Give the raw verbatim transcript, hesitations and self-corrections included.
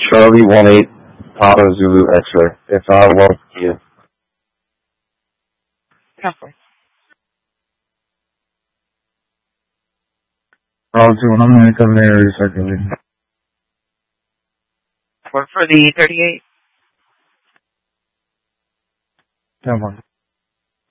Charlie one eight Papa Zulu X-ray. If I love you. Counselor. Bravo two one, I'm going to come there recirculating. For, for the thirty-eight. ten one.